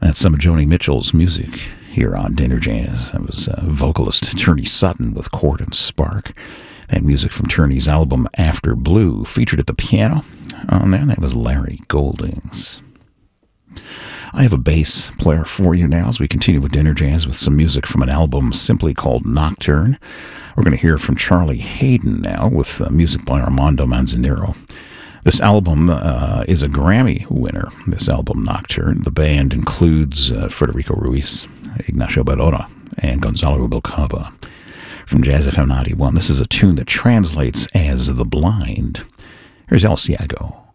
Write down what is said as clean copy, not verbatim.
That's some of Joni Mitchell's music here on Dinner Jazz. That was vocalist Turney Sutton with Chord and Spark. That music from Turney's album After Blue, featured at the piano on there. That was Larry Goldings. I have a bass player for you now as we continue with Dinner Jazz with some music from an album simply called Nocturne. We're going to hear from Charlie Haden now with music by Armando Manzanero. This album is a Grammy winner, this album Nocturne. The band includes Federico Ruiz, Ignacio Barona, and Gonzalo Rubalcaba. From Jazz FM 91, this is a tune that translates as The Blind. Here's El Ciego.